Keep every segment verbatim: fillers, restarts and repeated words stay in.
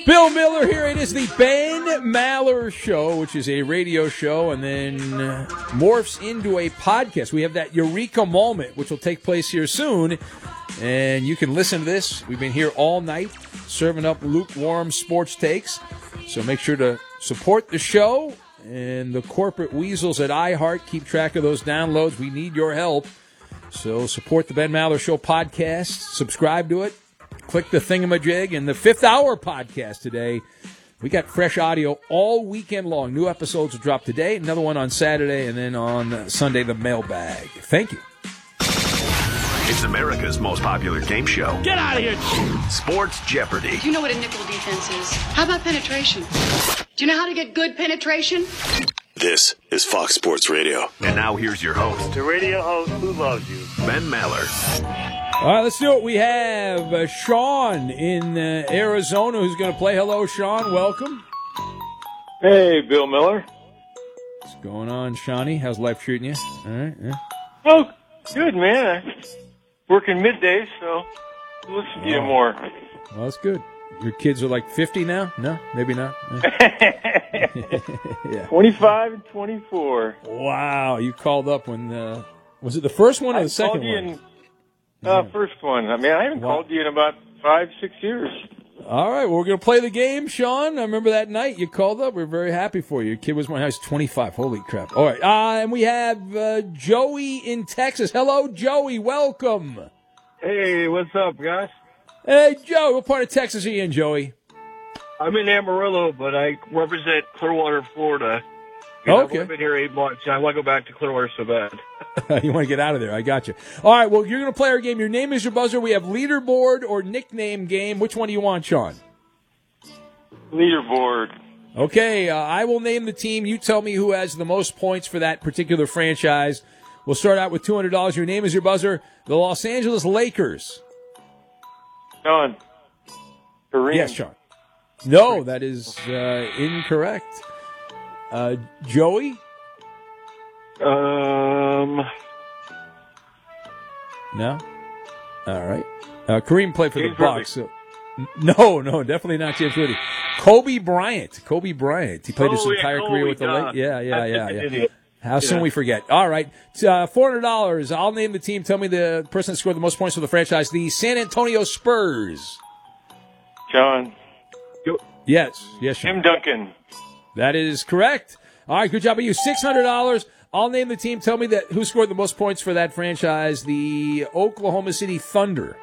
Bill Miller here. It is the Ben Maller Show, which is a radio show and then uh, morphs into a podcast. We have that Eureka moment, which will take place here soon. And you can listen to this. We've been here all night serving up lukewarm sports takes. So make sure to support the show. And the corporate weasels at iHeart keep track of those downloads. We need your help. So support the Ben Maller Show podcast. Subscribe to it. Click the thingamajig. And the Fifth Hour podcast today. We got fresh audio all weekend long. New episodes will drop today. Another one on Saturday. And then on Sunday, the mailbag. Thank you. It's America's most popular game show. Get out of here! Sports Jeopardy. Do you know what a nickel defense is? How about penetration? Do you know how to get good penetration? This is Fox Sports Radio. And now here's your host. The radio host who loves you. Ben Maller. All right, let's do it. We have uh, Sean in uh, Arizona who's going to play. Hello, Sean. Welcome. Hey, Bill Miller. What's going on, Shawnee? How's life treating you? All right. Yeah. Oh, good, man. Working middays, so listen to you more. Well, that's good. Your kids are like fifty now? No, maybe not. Yeah. Yeah. twenty-five and twenty-four. Wow, you called up when, uh, was it the first one or I the second called you one? In, uh, first one. I mean, I haven't Wow. called you in about five, six years. All right, well, we're going to play the game, Sean. I remember that night you called up. We are very happy for you. Your kid was when I was twenty-five. Holy crap. All right, uh, and we have uh, Joey in Texas. Hello, Joey. Welcome. Hey, what's up, guys? Hey, Joey. What part of Texas are you in, Joey? I'm in Amarillo, but I represent Clearwater, Florida. Oh, okay. I've been here eight months. I want to go back to Clearwater so bad. You want to get out of there. I got you. All right, well, you're going to play our game. Your name is your buzzer. We have leaderboard or nickname game. Which one do you want, Sean? Leaderboard. Okay, uh, I will name the team. You tell me who has the most points for that particular franchise. We'll start out with two hundred dollars. Your name is your buzzer. The Los Angeles Lakers. Sean. Kareem. Yes, Sean. No, that is uh, incorrect. Uh, Joey? Um, No? All right. Uh, Kareem played for James the Bucks. So, no, no, definitely not James Worthy. Kobe Bryant. Kobe Bryant. He played his Oh, yeah, entire Kobe, career with the God. Lakers. Yeah, yeah, yeah, yeah. Idiot. How soon Yeah. we forget. All right. Uh, four hundred dollars. I'll name the team. Tell me the person that scored the most points for the franchise. The San Antonio Spurs. Sean. Yes. Yes, Sean. Tim Duncan. That is correct. All right, good job of you. six hundred dollars. I'll name the team. Tell me that who scored the most points for that franchise. The Oklahoma City Thunder.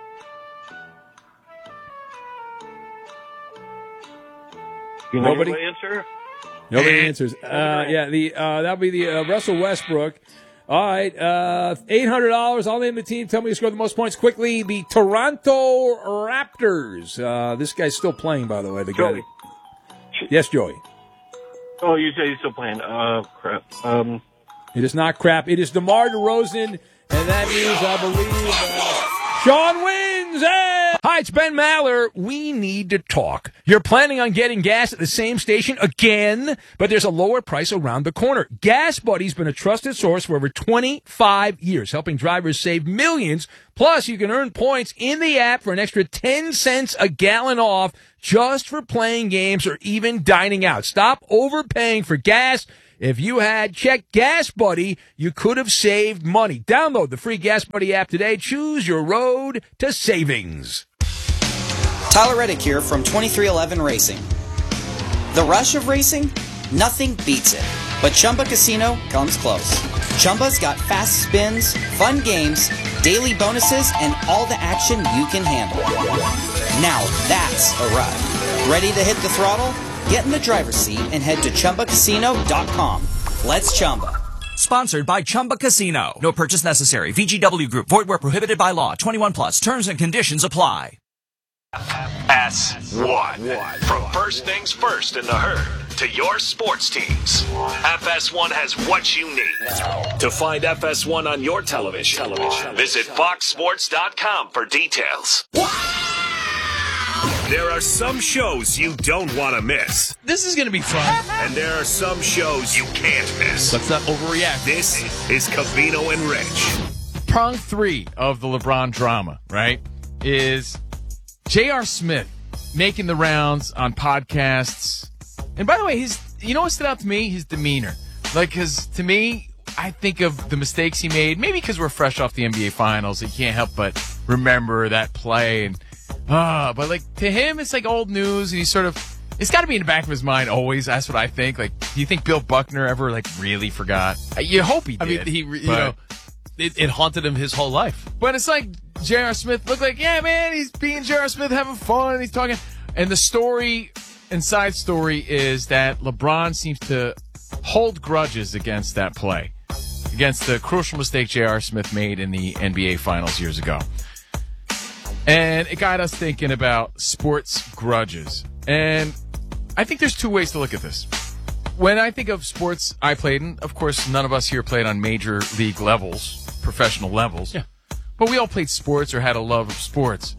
you know Nobody? my answer? Nobody answers. Uh, yeah, the uh, that'll be the uh, Russell Westbrook. All right, uh, eight hundred dollars. I'll name the team. Tell me who scored the most points quickly. The Toronto Raptors. Uh, this guy's still playing, by the way. The guy. Joey. That... Yes, Joey. Oh, you say he's still playing. Uh, crap. Um, It is not crap. It is DeMar DeRozan, and that means, I believe, uh, Sean wins. Hey! Hi, it's Ben Maller. We need to talk. You're planning on getting gas at the same station again, but there's a lower price around the corner. Gas Buddy's been a trusted source for over twenty-five years, helping drivers save millions. Plus, you can earn points in the app for an extra ten cents a gallon off just for playing games or even dining out. Stop overpaying for gas. If you had checked Gas Buddy, you could have saved money. Download the free Gas Buddy app today. Choose your road to savings. Tyler Reddick here from twenty-three eleven Racing. The rush of racing? Nothing beats it. But Chumba Casino comes close. Chumba's got fast spins, fun games, daily bonuses, and all the action you can handle. Now that's a ride. Ready to hit the throttle? Get in the driver's seat and head to Chumba Casino dot com. Let's Chumba. Sponsored by Chumba Casino. No purchase necessary. V G W Group. Void where prohibited by law. twenty-one plus. Terms and conditions apply. S one. From first things first in the herd to your sports teams. F S one has what you need. To find F S one on your television, visit fox sports dot com for details. There are some shows you don't want to miss. This is going to be fun. And there are some shows you can't miss. Let's not overreact. This is Covino and Rich. Prong three of the LeBron drama, right, is J R. Smith making the rounds on podcasts. And by the way, his you know what stood out to me? His demeanor. Like, because to me, I think of the mistakes he made, maybe because we're fresh off the N B A Finals. You can't help but remember that play. And ah, uh, but like to him, it's like old news. And he's sort of, it's got to be in the back of his mind always. That's what I think. Like, do you think Bill Buckner ever like really forgot? You hope he did. I mean, he, you know, it, it haunted him his whole life. But it's like J R. Smith looked like, yeah, man, he's being J R. Smith, having fun, and he's talking. And the story, inside story, is that LeBron seems to hold grudges against that play, against the crucial mistake J R. Smith made in the N B A Finals years ago. And it got us thinking about sports grudges. And I think there's two ways to look at this. When I think of sports I played in, of course, none of us here played on major league levels, professional levels. Yeah. But we all played sports or had a love of sports.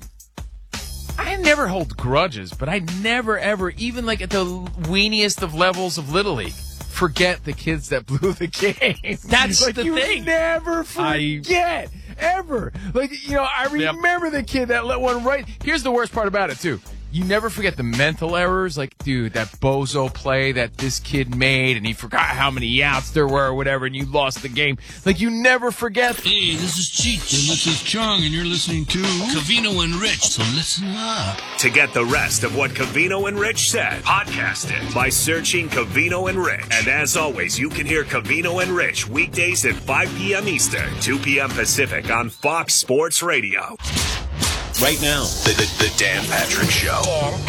I never hold grudges, but I never, ever, even like at the weeniest of levels of Little League, forget the kids that blew the game. That's like, the you thing. Never forget, I, ever. Like, you know, I remember yep. the kid that let one right. Here's the worst part about it, too. You never forget the mental errors. Like, dude, that bozo play that this kid made, and he forgot how many outs there were or whatever, and you lost the game. Like, you never forget. Hey, this is Cheech, and this is Chung, and you're listening to Covino and Rich, so listen up. To get the rest of what Covino and Rich said, podcast it by searching Covino and Rich. And as always, you can hear Covino and Rich weekdays at five p.m. Eastern, two p.m. Pacific on Fox Sports Radio. Right now, the, the, the Dan Patrick Show. Dan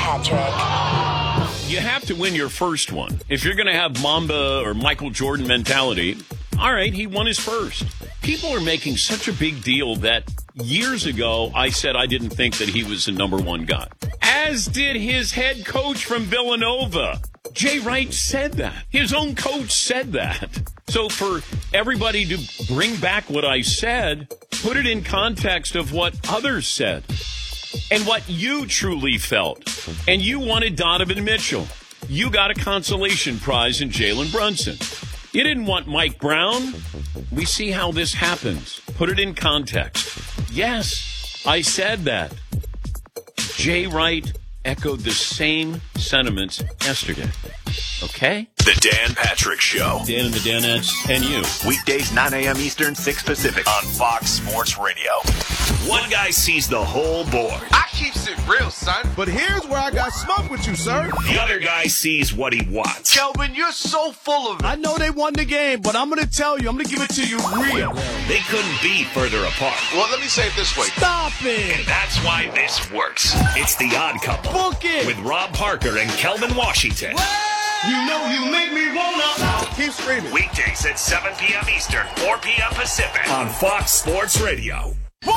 Patrick. You have to win your first one. If you're going to have Mamba or Michael Jordan mentality, all right, he won his first. People are making such a big deal that years ago I said I didn't think that he was the number one guy. As did his head coach from Villanova. Jay Wright said that. His own coach said that. So for everybody to bring back what I said, put it in context of what others said and what you truly felt. And you wanted Donovan Mitchell. You got a consolation prize in Jalen Brunson. You didn't want Mike Brown. We see how this happens. Put it in context. Yes, I said that. Jay Wright echoed the same sentiments yesterday. Okay? The Dan Patrick Show. Dan and the Danettes and you. Weekdays, nine a.m. Eastern, six Pacific on Fox Sports Radio. One guy sees the whole board. I keeps it real, son. But here's where I got smoke with you, sir. The other guy sees what he wants. Kelvin, you're so full of it. I know they won the game, but I'm going to tell you, I'm going to give it to you real. They couldn't be further apart. Well, let me say it this way. Stop it. And that's why this works. It's The Odd Couple. Book it. With Rob Parker and Kelvin Washington. You know you make me wanna. Keep screaming. Weekdays at seven p.m. Eastern, four p.m. Pacific on Fox Sports Radio.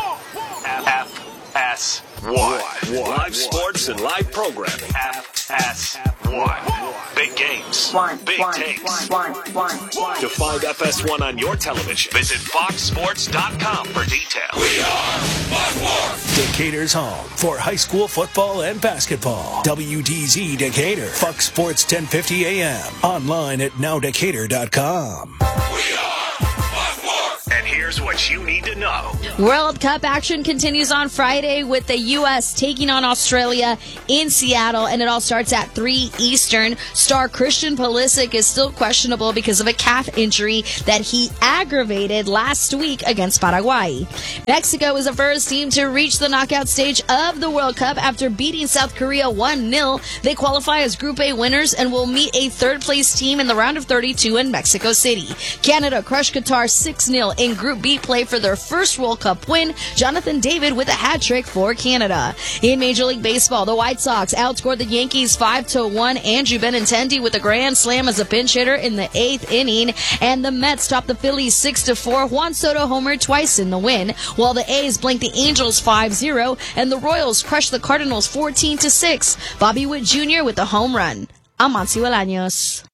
F S one. Live sports and live programming. F S one. Big games. Big takes. To find F S one on your television, visit fox sports dot com for details. We are Fox Sports. Decatur's home for high school football and basketball. W D Z Decatur. Fox Sports ten fifty A M. Online at now decatur dot com. We are Fox Sports. And here's what you need to know. World Cup action continues on Friday with the U S taking on Australia in Seattle, and it all starts at three Eastern. Star Christian Pulisic is still questionable because of a calf injury that he aggravated last week against Paraguay. Mexico is the first team to reach the knockout stage of the World Cup after beating South Korea one nil. They qualify as Group A winners and will meet a third-place team in the round of thirty-two in Mexico City. Canada crushed Qatar six nil in Group B play for their first World Cup win. Jonathan David with a hat trick for Canada. In Major League Baseball, the White Sox outscored the Yankees five to one. Andrew Benintendi with a grand slam as a pinch hitter in the eighth inning. And the Mets topped the Phillies six to four. Juan Soto homered twice in the win, while the A's blanked the Angels five zero, and the Royals crushed the Cardinals fourteen to six. Bobby Witt Junior with a home run. I'm Monty Bolaños.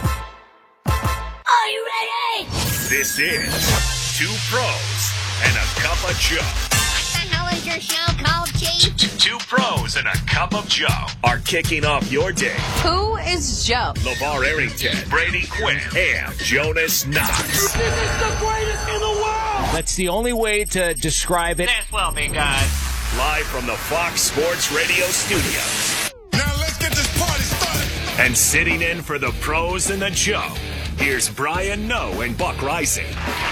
Are you ready? This is Two Pros and a Cup of Joe. What the hell is your show called, Chief? Two Pros and a Cup of Joe are kicking off your day. Who is Joe? LeVar Arrington, Brady Quinn, and Jonas Knox. This is the greatest in the world. That's the only way to describe it. That's well, big guy. Live from the Fox Sports Radio studios. Now let's get this party started. And sitting in for the pros and the Joe, here's Brian Noe and Buck Rising.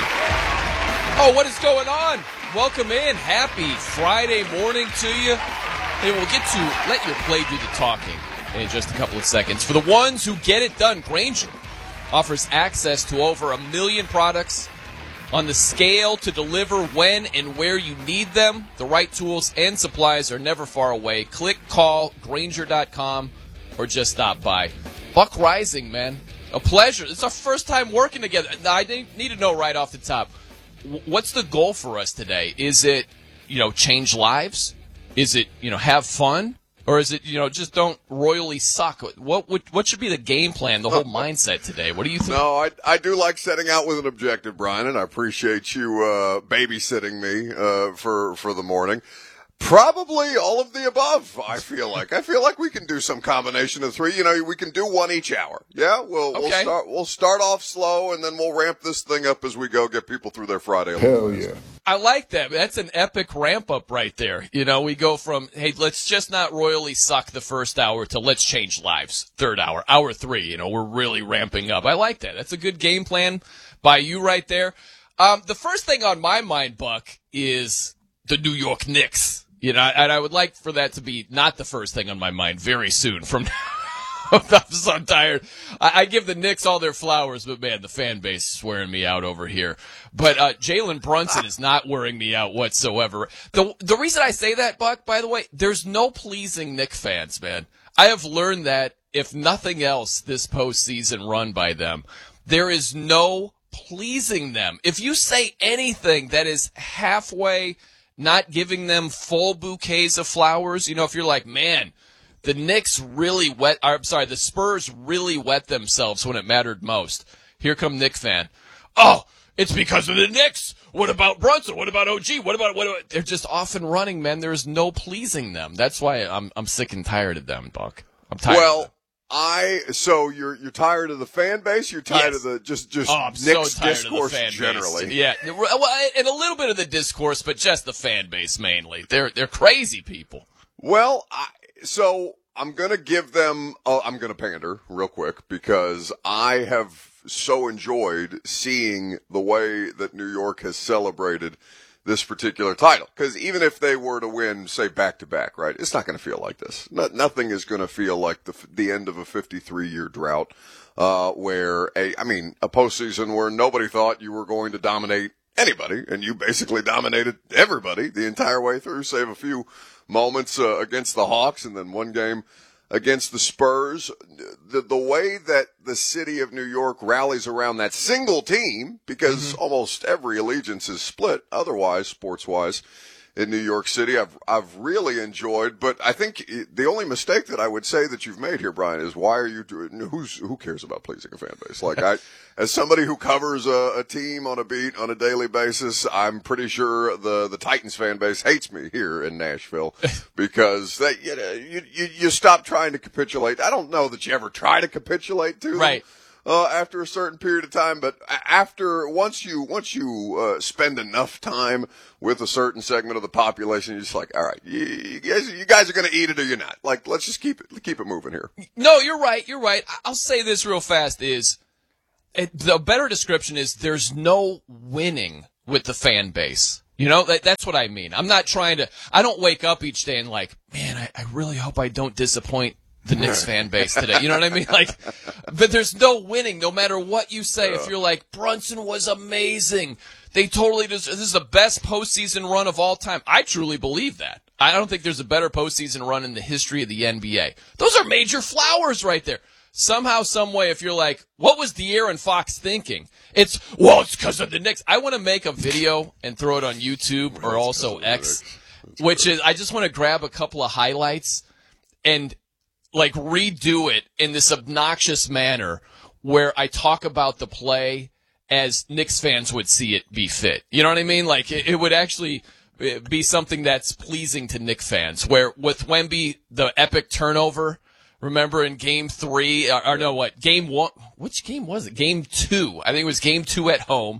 Oh, what is going on? Welcome in. Happy Friday morning to you. And we'll get to let your play do the talking in just a couple of seconds. For the ones who get it done, Grainger offers access to over a million products on the scale to deliver when and where you need them. The right tools and supplies are never far away. Click, call, Grainger dot com, or just stop by. Buck Rising, man. A pleasure. It's our first time working together. Now, I need to know right off the top, what's the goal for us today? Is it, you know, change lives? Is it, you know, have fun? Or is it, you know, just don't royally suck? What would, what should be the game plan, the whole mindset today? What do you think? No, I, I do like setting out with an objective, Brian, and I appreciate you uh, babysitting me uh, for for the morning. Probably all of the above, I feel like. I feel like we can do some combination of three. You know, we can do one each hour. Yeah, we'll, okay. we'll start we'll start off slow, and then we'll ramp this thing up as we go, get people through their Friday. Hell yeah. I like that. That's an epic ramp-up right there. You know, we go from, hey, let's just not royally suck the first hour to let's change lives, third hour, hour three. You know, we're really ramping up. I like that. That's a good game plan by you right there. Um, the first thing on my mind, Buck, is the New York Knicks. You know, and I would like for that to be not the first thing on my mind very soon from now. I'm so tired. I, I give the Knicks all their flowers, but, man, the fan base is wearing me out over here. But uh, Jalen Brunson is not wearing me out whatsoever. The the reason I say that, Buck, by the way, there's no pleasing Knicks fans, man. I have learned that, if nothing else, this postseason run by them, there is no pleasing them. If you say anything that is halfway – not giving them full bouquets of flowers. You know, if you're like, man, the Knicks really wet, or, I'm sorry, the Spurs really wet themselves when it mattered most. Here come Knicks fan. Oh, it's because of the Knicks. What about Brunson? What about O G? What about, what about, they're just off and running, man. There's no pleasing them. That's why I'm, I'm sick and tired of them, Buck. I'm tired well, of them. I so you're you're tired of the fan base. You're tired yes. of the just just oh, Knicks so discourse fan generally. Base. Yeah, well, and a little bit of the discourse, but just the fan base mainly. They're they're crazy people. Well, I, so I'm gonna give them. Uh, I'm gonna pander real quick because I have so enjoyed seeing the way that New York has celebrated this particular title. Because even if they were to win, say, back-to-back, right, it's not going to feel like this. Not, nothing is going to feel like the the end of a fifty-three year drought, uh, where, a, I mean, a postseason where nobody thought you were going to dominate anybody, and you basically dominated everybody the entire way through, save a few moments uh, against the Hawks and then one game against the Spurs. The, the way that the city of New York rallies around that single team, because mm-hmm. almost every allegiance is split otherwise, sports-wise, in New York City, I've I've really enjoyed. But I think the only mistake that I would say that you've made here, Brian, is why are you doing? Who's who cares about pleasing a fan base? Like I, as somebody who covers a, a team on a beat on a daily basis, I'm pretty sure the the Titans fan base hates me here in Nashville because they you know you you, you stop trying to capitulate. I don't know that you ever try to capitulate to them. Right. Uh, after a certain period of time, but after, once you, once you, uh, spend enough time with a certain segment of the population, you're just like, all right, you, you guys, you guys are gonna eat it or you're not. Like, let's just keep it, keep it moving here. No, you're right, you're right. I'll say this real fast is, it, the better description is there's no winning with the fan base. You know, that, that's what I mean. I'm not trying to, I don't wake up each day and like, man, I, I really hope I don't disappoint the Knicks fan base today. You know what I mean? Like, but there's no winning no matter what you say. If you're like, Brunson was amazing. They totally deserve, this is the best postseason run of all time. I truly believe that. I don't think there's a better postseason run in the history of the N B A. Those are major flowers right there. Somehow, some way, if you're like, what was De'Aaron Fox thinking? It's, well, it's because of the Knicks. I want to make a video and throw it on YouTube or also X, which is, I just want to grab a couple of highlights and like redo it in this obnoxious manner where I talk about the play as Knicks fans would see it be fit. You know what I mean? Like it, it would actually be something that's pleasing to Knicks fans, where with Wemby, the epic turnover, remember in game three, or, or no, what, game one, which game was it? Game two. I think it was game two at home.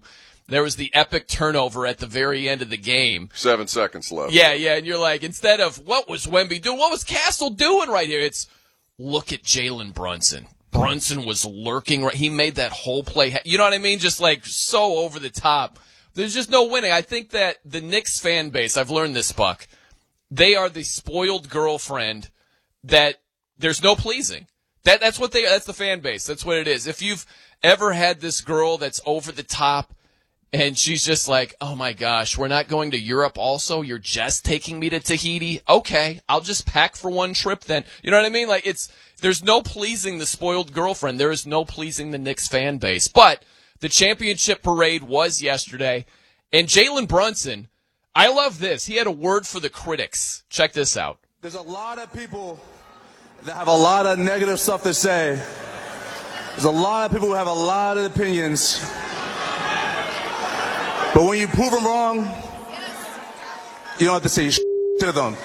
there was the epic turnover at the very end of the game. Seven seconds left. Yeah, yeah, and you're like, instead of what was Wemby doing, what was Castle doing right here? It's look at Jalen Brunson. Brunson was lurking right. He made that whole play. You know what I mean? Just like so over the top. There's just no winning. I think that the Knicks fan base, I've learned this, Buck, they are the spoiled girlfriend that there's no pleasing. That that's what they that's the fan base. That's what it is. If you've ever had this girl that's over the top and she's just like, "Oh my gosh, we're not going to Europe also. You're just taking me to Tahiti." Okay, I'll just pack for one trip then. You know what I mean? Like it's there's no pleasing the spoiled girlfriend. There is no pleasing the Knicks fan base. But the championship parade was yesterday, and Jalen Brunson, I love this. He had a word for the critics. Check this out. There's a lot of people that have a lot of negative stuff to say. There's a lot of people who have a lot of opinions. But when you prove them wrong, you don't have to say shit to them.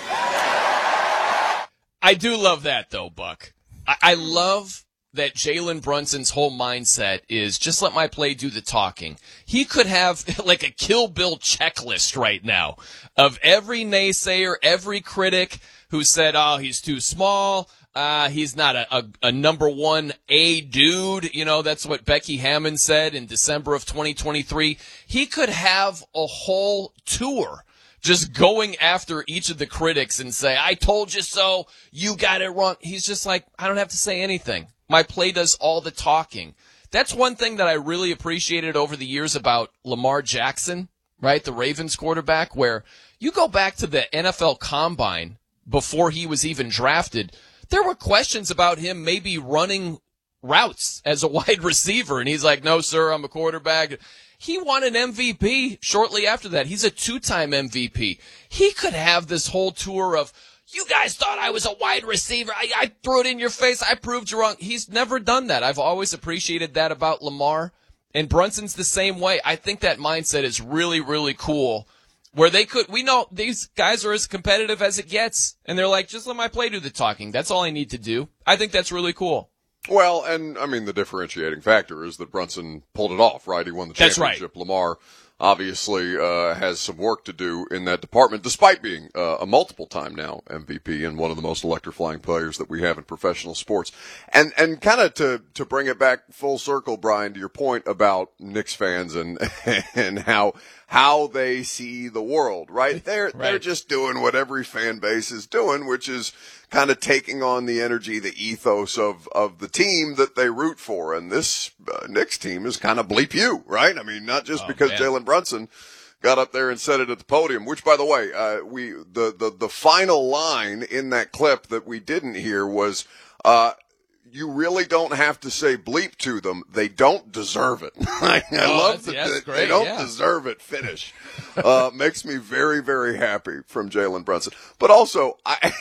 I do love that, though, Buck. I, I love that Jalen Brunson's whole mindset is just let my play do the talking. He could have like a Kill Bill checklist right now of every naysayer, every critic who said, oh, he's too small. Uh, he's not a, a, a number one A dude. You know, that's what Becky Hammond said in December of twenty twenty-three. He could have a whole tour just going after each of the critics and say, I told you so. You got it wrong. He's just like, I don't have to say anything. My play does all the talking. That's one thing that I really appreciated over the years about Lamar Jackson, right? The Ravens quarterback, where you go back to the N F L Combine before he was even drafted. There were questions about him maybe running routes as a wide receiver. And he's like, no, sir, I'm a quarterback. He won an M V P shortly after that. He's a two-time M V P. He could have this whole tour of, you guys thought I was a wide receiver. I, I threw it in your face. I proved you wrong. He's never done that. I've always appreciated that about Lamar. And Brunson's the same way. I think that mindset is really, really cool. Where they could, we know these guys are as competitive as it gets. And they're like, just let my play do the talking. That's all I need to do. I think that's really cool. Well, and I mean, the differentiating factor is that Brunson pulled it off, right? He won the That's championship. Right. Lamar obviously uh, has some work to do in that department, despite being uh, a multiple-time now M V P and one of the most electrifying players that we have in professional sports. And and kind of to to bring it back full circle, Brian, to your point about Knicks fans and and how how they see the world, right? They're right. they're just doing what every fan base is doing, which is kind of taking on the energy, the ethos of, of the team that they root for. And this uh, Knicks team is kind of bleep you, right? I mean, not just oh, because man. Jalen Brunson got up there and said it at the podium, which, by the way, uh, we, the, the, the final line in that clip that we didn't hear was, uh, you really don't have to say bleep to them. They don't deserve it. I oh, love that. that That's they, great, they don't yeah. deserve it. Finish. Uh, makes me very, very happy from Jalen Brunson. But also, I,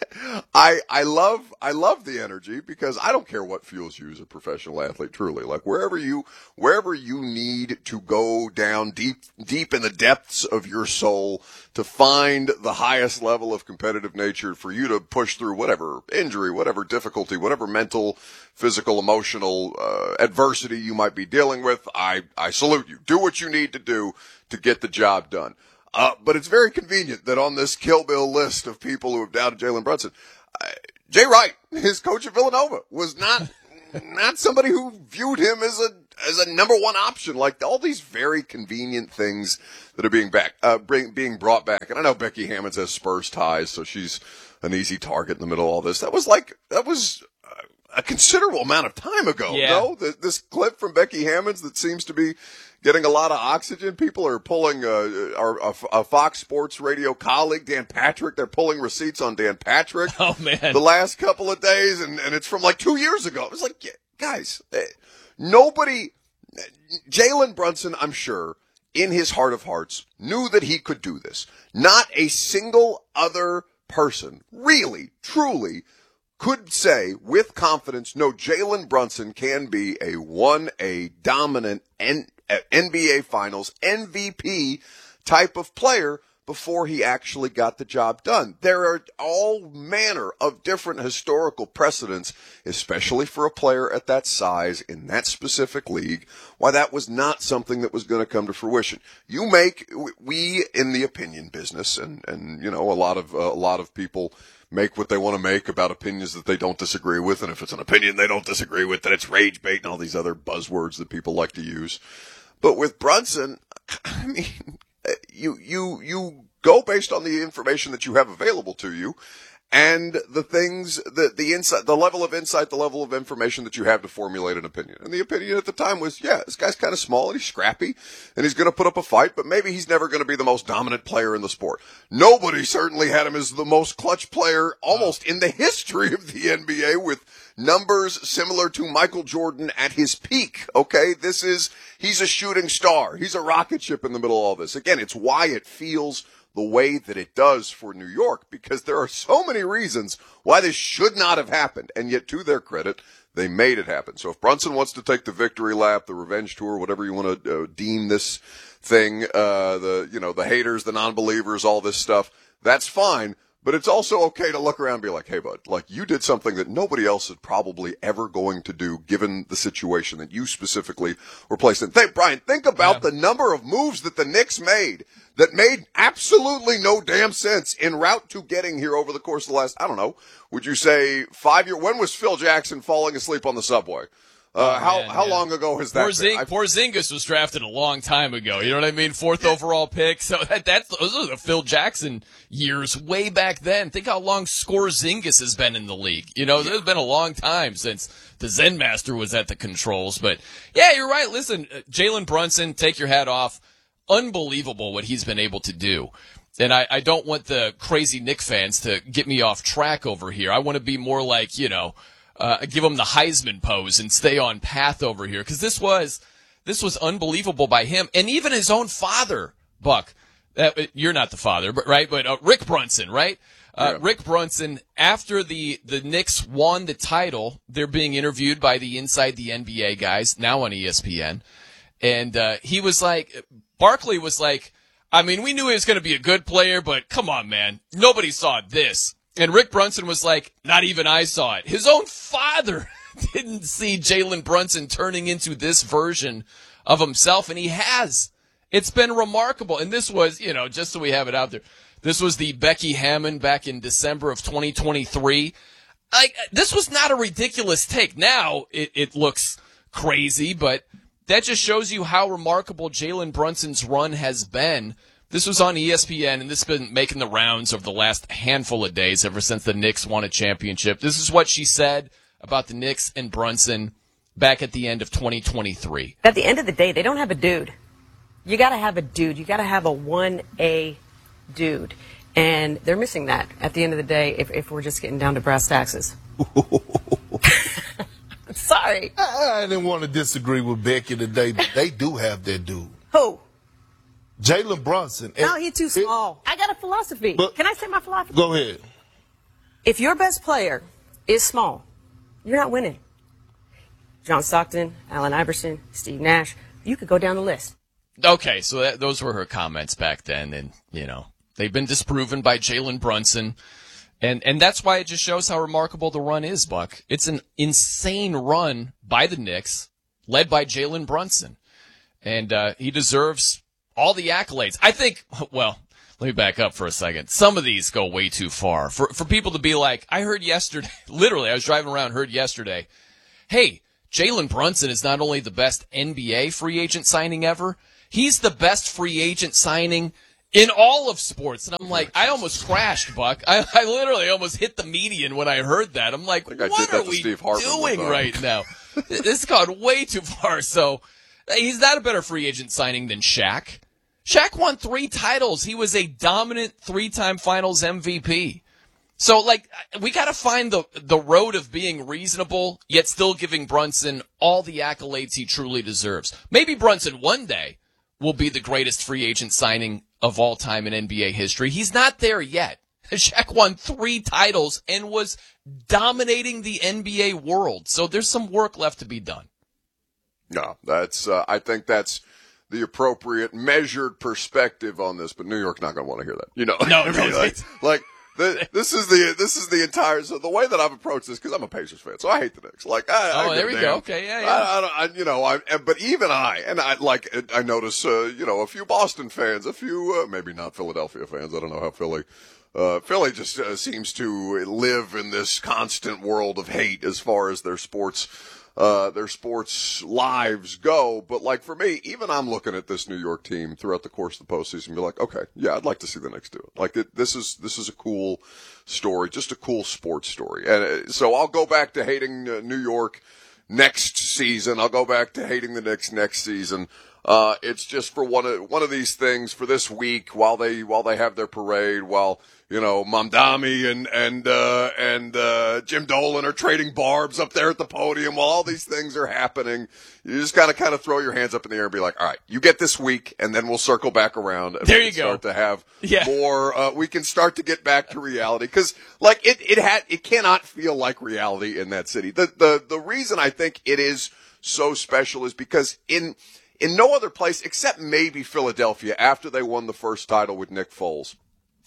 I, I love, I love the energy because I don't care what fuels you as a professional athlete, truly. Like wherever you, wherever you need to go down deep, deep in the depths of your soul to find the highest level of competitive nature for you to push through whatever injury, whatever difficulty, whatever mental, physical, emotional, uh, adversity you might be dealing with. I, I salute you. Do what you need to do to get the job done. Uh, but it's very convenient that on this Kill Bill list of people who have doubted Jalen Brunson, uh, Jay Wright, his coach at Villanova, was not, not somebody who viewed him as a, as a number one option. Like all these very convenient things that are being back, uh, bring, being brought back. And I know Becky Hammond has Spurs ties, so she's an easy target in the middle of all this. That was like, that was a considerable amount of time ago, yeah. no? This clip from Becky Hammonds that seems to be getting a lot of oxygen. People are pulling, uh, our, a, a Fox Sports Radio colleague, Dan Patrick, they're pulling receipts on Dan Patrick. Oh, man. The last couple of days, and, and it's from like two years ago. It was like, guys, nobody, Jalen Brunson, I'm sure, in his heart of hearts, knew that he could do this. Not a single other person, really, truly, could say with confidence, no, Jalen Brunson can be a one A dominant N- N B A Finals M V P type of player before he actually got the job done. There are all manner of different historical precedents, especially for a player at that size in that specific league, why that was not something that was going to come to fruition. You make, we in the opinion business, and, and you know, a lot of, uh, a lot of people make what they want to make about opinions that they don't disagree with, and if it's an opinion they don't disagree with, then it's rage bait and all these other buzzwords that people like to use. But with Brunson, I mean, you, you, you go based on the information that you have available to you and the things that the insight, the level of insight, the level of information that you have to formulate an opinion. And the opinion at the time was, yeah, this guy's kind of small and he's scrappy and he's going to put up a fight, but maybe he's never going to be the most dominant player in the sport. Nobody certainly had him as the most clutch player almost in the history of the N B A, with numbers similar to Michael Jordan at his peak. Okay. This is, he's a shooting star. He's a rocket ship in the middle of all this. Again, it's why it feels the way that it does for New York, because there are so many reasons why this should not have happened. And yet, to their credit, they made it happen. So if Brunson wants to take the victory lap, the revenge tour, whatever you want to uh, deem this thing, uh, the, you know, the haters, the non-believers, all this stuff, that's fine. But it's also okay to look around and be like, hey, bud, like, you did something that nobody else is probably ever going to do, given the situation that you specifically were placed in. Think, Brian, think about yeah. the number of moves that the Knicks made that made absolutely no damn sense en route to getting here over the course of the last, I don't know, would you say five years? When was Phil Jackson falling asleep on the subway? Uh, oh, how man, how yeah. long ago has that Porzing- been? Porzingis was drafted a long time ago. You know what I mean? Fourth yeah. overall pick. So that, that's those are the Phil Jackson years way back then. Think how long Scorzingis has been in the league. You know, yeah. it's been a long time since the Zen Master was at the controls. But yeah, you're right. Listen, uh, Jalen Brunson, take your hat off. Unbelievable what he's been able to do. And I, I don't want the crazy Knicks fans to get me off track over here. I want to be more like, you know, Uh, give him the Heisman pose and stay on path over here. Cause this was, this was unbelievable by him. And even his own father, Buck, uh, you're not the father, but right? But, uh, Rick Brunson, right? Uh, yeah. Rick Brunson, after the, the Knicks won the title, they're being interviewed by the Inside the N B A guys, now on E S P N. And, uh, he was like, Barkley was like, I mean, we knew he was going to be a good player, but come on, man. Nobody saw this. And Rick Brunson was like, not even I saw it. His own father didn't see Jalen Brunson turning into this version of himself, and he has. It's been remarkable. And this was, you know, just so we have it out there, this was the Becky Hammon back in December of twenty twenty-three. Like, this was not a ridiculous take. Now it, it looks crazy, but that just shows you how remarkable Jalen Brunson's run has been. This was on E S P N, and this has been making the rounds over the last handful of days ever since the Knicks won a championship. This is what she said about the Knicks and Brunson back at the end of twenty twenty-three. At the end of the day, they don't have a dude. You got to have a dude. You got to have a one A dude. And they're missing that at the end of the day if, if we're just getting down to brass taxes. Sorry. I, I didn't want to disagree with Becky today, but they do have their dude. Who? Jalen Brunson. No, he's too small. It, I got a philosophy. But, Can I say my philosophy? Go ahead. If your best player is small, you're not winning. John Stockton, Allen Iverson, Steve Nash, you could go down the list. Okay, so that, those were her comments back then, and, you know, they've been disproven by Jalen Brunson, and, and that's why it just shows how remarkable the run is, Buck. It's an insane run by the Knicks, led by Jalen Brunson, and uh, he deserves all the accolades. I think, well, let me back up for a second. Some of these go way too far. For for people to be like, I heard yesterday, literally, I was driving around, heard yesterday, hey, Jalen Brunson is not only the best N B A free agent signing ever, he's the best free agent signing in all of sports. And I'm like, I almost crashed, Buck. I, I literally almost hit the median when I heard that. I'm like, what are we doing right now? This has gone way too far. So he's not a better free agent signing than Shaq. Shaq won three titles. He was a dominant three-time finals M V P. So, like, we got to find the the road of being reasonable, yet still giving Brunson all the accolades he truly deserves. Maybe Brunson one day will be the greatest free agent signing of all time in N B A history. He's not there yet. Shaq won three titles and was dominating the N B A world. So there's some work left to be done. No, that's, uh, I think that's the appropriate measured perspective on this, but New York's not going to want to hear that. You know, No, I no, mean, like, like the, this is the this is the entire. So the way that I've approached this, because I'm a Pacers fan, so I hate the Knicks. Like, I, Oh, I there we damn. go. Okay, yeah, yeah. I, I, don't- I, you know, I, but even I, and I like, I notice, uh, you know, a few Boston fans, a few, uh, maybe not Philadelphia fans. I don't know how Philly. Uh, Philly just uh, seems to live in this constant world of hate as far as their sports, uh, their sports lives go. But like for me, even I'm looking at this New York team throughout the course of the postseason and be like, okay, yeah, I'd like to see the Knicks do it. Like it, this is, this is a cool story, just a cool sports story. And uh, so I'll go back to hating uh, New York next season. I'll go back to hating the Knicks next season. Uh, it's just for one of, one of these things for this week while they, while they have their parade, while, you know, Mamdani and, and, uh, and, uh, Jim Dolan are trading barbs up there at the podium while all these things are happening. You just gotta kind of throw your hands up in the air and be like, all right, you get this week and then we'll circle back around. And There we you can go. Start to have Yeah. more, uh, we can start to get back to reality. Cause like it, it had, it cannot feel like reality in that city. The, the, the reason I think it is so special is because in, in no other place except maybe Philadelphia after they won the first title with Nick Foles,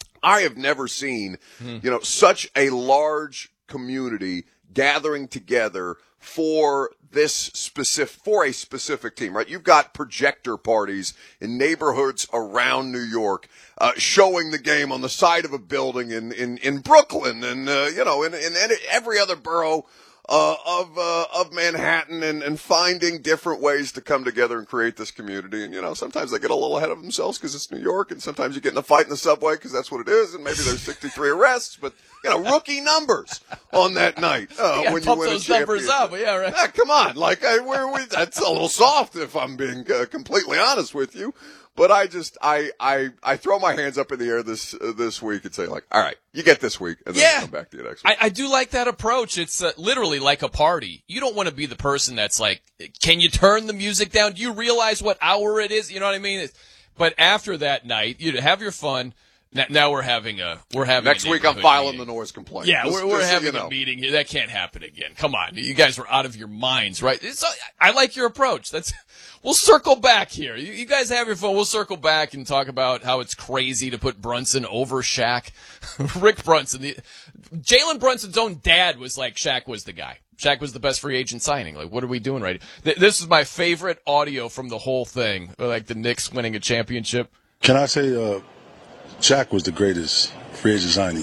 I have never seen, Hmm. you know, such a large community gathering together for this specific, for a specific team, right? You've got projector parties in neighborhoods around New York, uh, showing the game on the side of a building in, in, in Brooklyn and, uh, you know, in, in every other borough Uh, of, uh, of Manhattan and, and finding different ways to come together and create this community. And, you know, sometimes they get a little ahead of themselves because it's New York, and sometimes you get in a fight in the subway because that's what it is, and maybe there's sixty-three arrests, but, you know, rookie numbers on that night, uh, Yeah, when you pump win a those numbers championship. up. Yeah, right. Ah, come on. Like, I, we're, we, that's a little soft if I'm being uh, completely honest with you. But I just, I, I, I throw my hands up in the air this, uh, this week and say like, all right, you get this week and then Yeah. come back to you next week. I, I do like that approach. It's uh, literally like a party. You don't want to be the person that's like, can you turn the music down? Do you realize what hour it is? You know what I mean? It's, but after that night, you have your fun. Now, now we're having a we're having Next a week I'm neighborhood filing meeting. the noise complaint. Yeah, Just- we're, we're just so having you know. a meeting here. That can't happen again. Come on, you guys were out of your minds, right? It's, I like your approach. That's we'll circle back here. You, you guys have your fun. We'll circle back and talk about how it's crazy to put Brunson over Shaq. Rick Brunson, the Jalen Brunson's own dad was like Shaq was the guy. Shaq was the best free agent signing. Like, what are we doing right here? This is my favorite audio from the whole thing. Like the Knicks winning a championship. Can I say, uh, Shaq was the greatest free agent signing?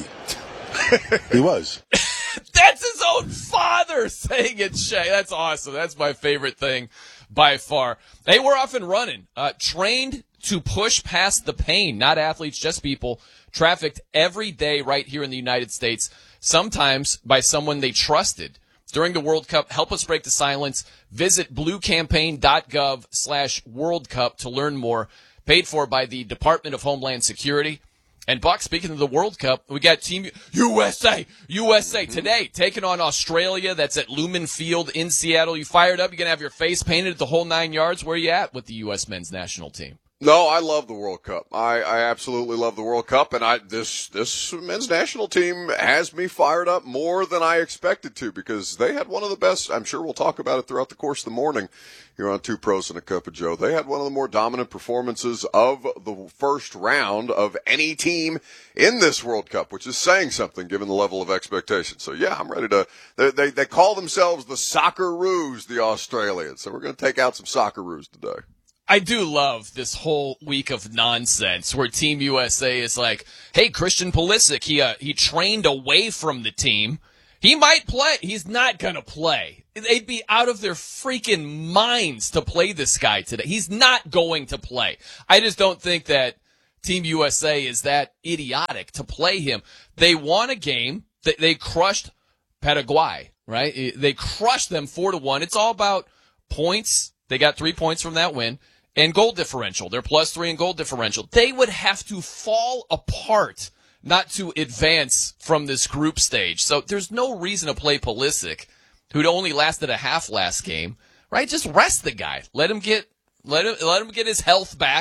He was. That's his own father saying it, Shay. That's awesome. That's my favorite thing by far. Hey, we're off and running. Uh, trained to push past the pain, not athletes, just people. Trafficked every day right here in the United States, sometimes by someone they trusted. During the World Cup, help us break the silence. Visit bluecampaign.gov slash World Cup to learn more. Paid for by the Department of Homeland Security. And Buck, speaking of the World Cup, we got Team U S A, U S A today taking on Australia. That's at Lumen Field in Seattle. You fired up? You gonna have your face painted the whole nine yards? Where are you at with the U S men's national team? No, I love the World Cup. I, I absolutely love the World Cup, and I this this men's national team has me fired up more than I expected to because they had one of the best. I'm sure we'll talk about it throughout the course of the morning here on Two Pros and a Cup of Joe. They had one of the more dominant performances of the first round of any team in this World Cup, which is saying something given the level of expectation. So yeah, I'm ready to. They they, they call themselves the Socceroos, the Australians. So we're going to take out some Socceroos today. I do love this whole week of nonsense where Team U S A is like, hey, Christian Pulisic, he, uh, he trained away from the team. He might play. He's not going to play. They'd be out of their freaking minds to play this guy today. He's not going to play. I just don't think that Team U S A is that idiotic to play him. They won a game. They, they crushed Paraguay, right? They crushed them four to one. It's all about points. They got three points from that win. And goal differential. They're plus three in goal differential. They would have to fall apart not to advance from this group stage. So there's no reason to play Pulisic, who'd only lasted a half last game, right? Just rest the guy. Let him get, let him, let him get his health back.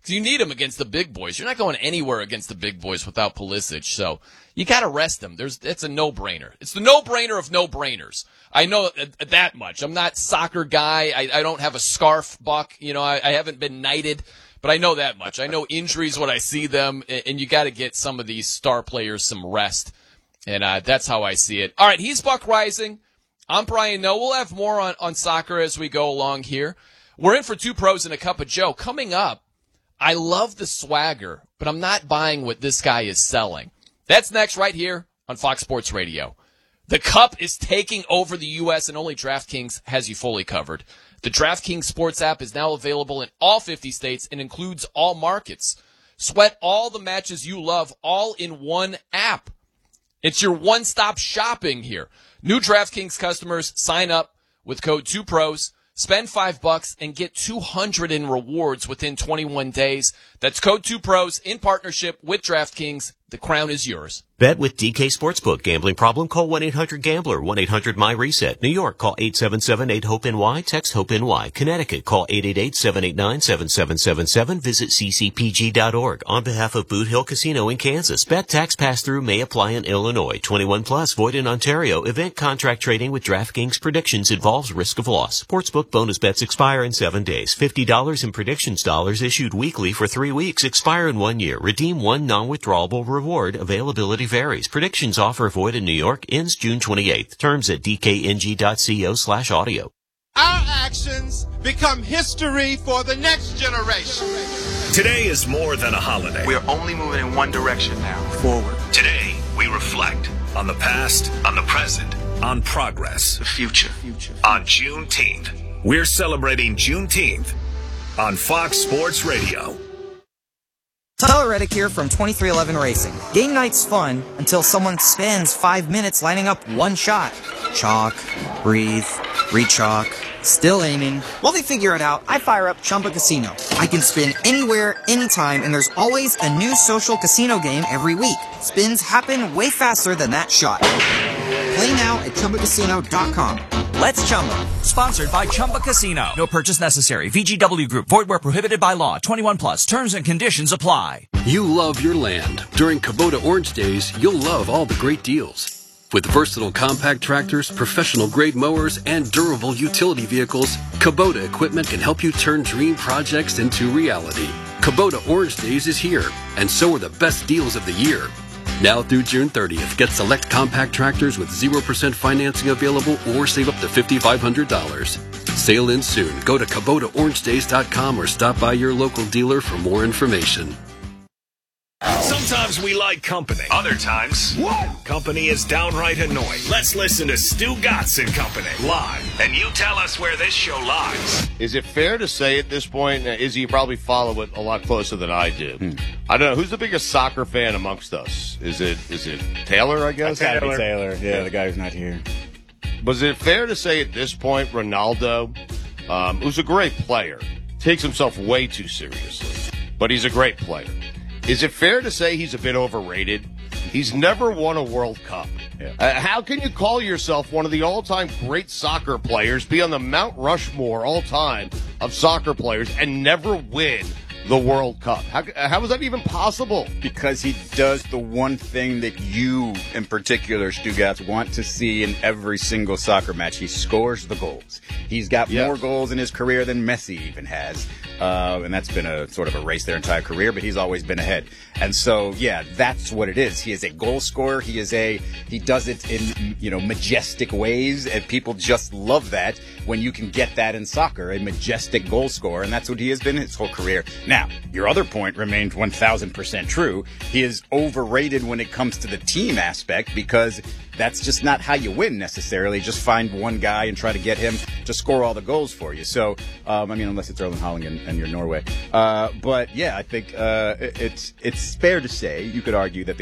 You need him against the big boys. You're not going anywhere against the big boys without Pulisic, so you got to rest him. There's, it's a no-brainer. It's the no-brainer of no-brainers. I know that much. I'm not a soccer guy. I, I don't have a scarf, Buck. You know, I, I haven't been knighted, but I know that much. I know injuries when I see them, and, and you got to get some of these star players some rest, and uh, that's how I see it. All right, he's Buck Rising. I'm Brian Noe. We'll have more on, on soccer as we go along here. We're in for two pros and a cup of Joe. Coming up, I love the swagger, but I'm not buying what this guy is selling. That's next right here on Fox Sports Radio. The Cup is taking over the U S and only DraftKings has you fully covered. The DraftKings Sports app is now available in all fifty states and includes all markets. Sweat all the matches you love all in one app. It's your one-stop shopping here. New DraftKings customers sign up with code two pros. Spend five bucks and get two hundred in rewards within twenty-one days. That's code two pros in partnership with DraftKings. The crown is yours. Bet with D K Sportsbook. Gambling problem? Call one eight hundred gambler. one eight hundred my reset. New York, call eight seven seven eight hope N Y. Text HOPE-NY. Connecticut, call eight eight eight seven eight nine seven seven seven seven. Visit c c p g dot org. On behalf of Boot Hill Casino in Kansas, bet tax pass-through may apply in Illinois. twenty-one plus, void in Ontario. Event contract trading with DraftKings predictions involves risk of loss. Sportsbook bonus bets expire in seven days. fifty dollars in predictions dollars issued weekly for three weeks. Expire in one year. Redeem one non-withdrawable reward. Availability varies. Predictions offer void in New York. Ends June twenty-eighth. Terms at d k n g dot co slash audio. Our actions become history for the next generation. Today is more than a holiday. We're only moving in one direction now, forward. Today, we reflect on the past, on the present, on progress, the future. future. On Juneteenth. We're celebrating Juneteenth on Fox Sports Radio. Tyler Reddick here from twenty-three eleven Racing. Game night's fun until someone spends five minutes lining up one shot. Chalk, breathe, re-chalk, still aiming. While they figure it out, I fire up Chumba Casino. I can spin anywhere, anytime, and there's always a new social casino game every week. Spins happen way faster than that shot. Play now at Chumba Casino dot com. Let's Chumba. Sponsored by Chumba Casino. No purchase necessary. V G W Group. Void where prohibited by law. twenty-one plus. Terms and conditions apply. You love your land. During Kubota Orange Days, you'll love all the great deals. With versatile compact tractors, professional-grade mowers, and durable utility vehicles, Kubota equipment can help you turn dream projects into reality. Kubota Orange Days is here, and so are the best deals of the year. Now through June thirtieth, get select compact tractors with zero percent financing available or save up to five thousand five hundred dollars. Sail in soon. Go to Kubota Orange Days dot com or stop by your local dealer for more information. Sometimes we like company. Other times, what? Company is downright annoying. Let's listen to Stu Gatz and Company live, and you tell us where this show lies. Is it fair to say at this point, uh, Izzy, you probably follow it a lot closer than I do. Hmm. I don't know, who's the biggest soccer fan amongst us? Is it is it Taylor, I guess? It's gotta be Taylor, yeah, the guy who's not here. But is it fair to say at this point, Ronaldo, um, who's a great player, takes himself way too seriously, but he's a great player. Is it fair to say he's a bit overrated? He's never won a World Cup. Yeah. Uh, how can you call yourself one of the all-time great soccer players, be on the Mount Rushmore all-time of soccer players, and never win the World Cup? How, how is that even possible? Because he does the one thing that you, in particular, Stu Gatz, want to see in every single soccer match. He scores the goals. He's got yes. more goals in his career than Messi even has. Uh, and that's been a sort of a race their entire career, but he's always been ahead. And so, yeah, that's what it is. He is a goal scorer. He is a, he does it in, you know, majestic ways, and people just love that when you can get that in soccer, a majestic goal scorer, and that's what he has been his whole career. Now, your other point remains one thousand percent true. He is overrated when it comes to the team aspect because that's just not how you win necessarily. Just find one guy and try to get him to score all the goals for you. So, um, I mean, unless it's Erling Haaland and, and you're Norway. Uh, but yeah, I think uh, it's it's fair to say you could argue that the